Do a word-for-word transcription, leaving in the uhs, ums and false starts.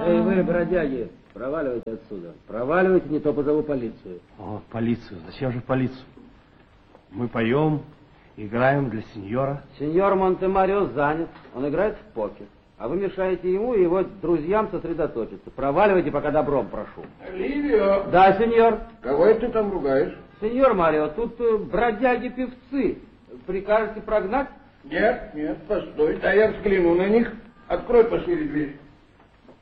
Эй, вы, бродяги, проваливайте отсюда. Проваливайте, не то позову полицию. О, полицию. Зачем же полицию? Мы поем, играем для сеньора. Сеньор Монте-Марио занят. Он играет в покер. А вы мешаете ему и его друзьям сосредоточиться. Проваливайте, пока добром прошу. Ливио! Да, сеньор. Кого это ты там ругаешь? Сеньор Марио, тут э, бродяги-певцы. Прикажете прогнать? Нет, нет, постой, да я взгляну на них. Открой пошире дверь.